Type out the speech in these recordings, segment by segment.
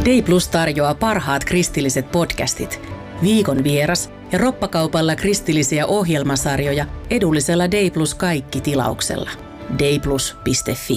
Day Plus tarjoaa parhaat kristilliset podcastit, viikon vieras ja roppakaupalla kristillisiä ohjelmasarjoja edullisella Day Plus kaikki-tilauksella. dayplus.fi.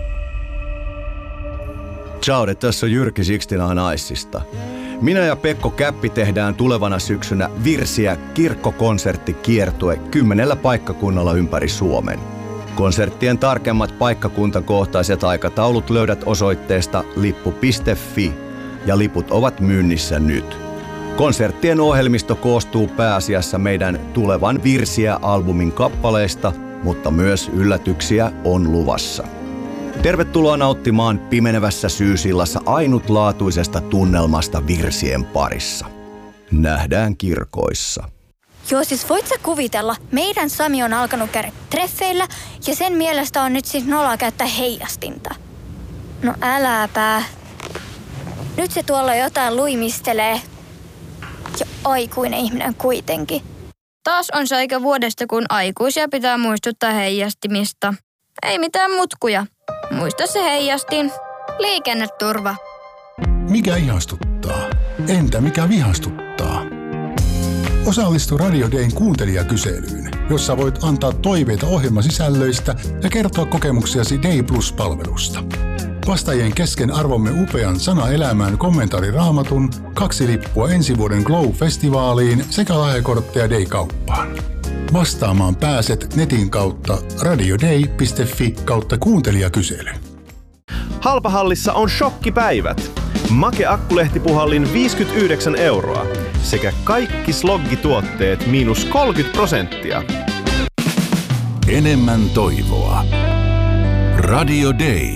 Ciao, tässä on Jyrki 69 Icesta. Minä ja Pekko Käppi tehdään tulevana syksynä Virsiä kirkkokonserttikiertue 10 paikkakunnalla ympäri Suomen. Konserttien tarkemmat paikkakuntakohtaiset aikataulut löydät osoitteesta lippu.fi ja liput ovat myynnissä nyt. Konserttien ohjelmisto koostuu pääasiassa meidän tulevan Virsiä-albumin kappaleista, mutta myös yllätyksiä on luvassa. Tervetuloa nauttimaan pimenevässä syysillassa ainutlaatuisesta tunnelmasta virsien parissa. Nähdään kirkoissa. Joo, siis voit sä kuvitella, meidän Sami on alkanut käydä treffeillä ja sen mielestä on nyt siis noloa käyttää heijastinta. No äläpä. Nyt se tuolla jotain luimistelee. Ja aikuinen ihminen kuitenkin. Taas on se aika vuodesta, kun aikuisia pitää muistuttaa heijastimista. Ei mitään mutkuja. Muista se heijastin. Liikenneturva. Mikä ihastuttaa? Entä mikä vihastuttaa? Osallistu Radio Dayn kuuntelijakyselyyn, jossa voit antaa toiveita ohjelmasisällöistä ja kertoa kokemuksiasi Day Plus-palvelusta. Vastaajien kesken arvomme upean Sana elämään kommentaariraamatun, 2 lippua ensi vuoden Glow-festivaaliin sekä lahjakortteja Day-kauppaan. Vastaamaan pääset netin kautta radioday.fi/kuuntelijakysely. Halpahallissa on shokkipäivät. Make Akkulehtipuhallin 59 € sekä kaikki sloggituotteet -30%. Enemmän toivoa. Radio Day.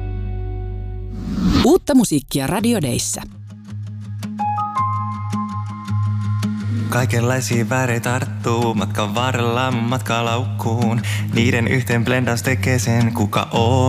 Uutta musiikkia Radio Dayssä. Kaikenlaisia väreitä tarttuu matkan varrella matkalaukkuun. Niiden yhteen blendaus tekee sen, kuka on.